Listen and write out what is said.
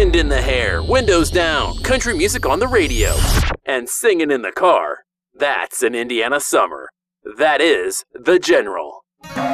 wind in the hair, windows down, country music on the radio, and singing in the car. That's an Indiana summer. That is The General.